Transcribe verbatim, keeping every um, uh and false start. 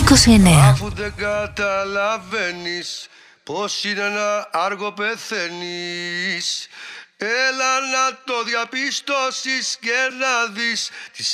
είκοσι εννέα. Αφού δεν καταλαβαίνεις πως είναι ένα άργο πεθαίνεις, έλα να το διαπιστώσεις και να δεις τις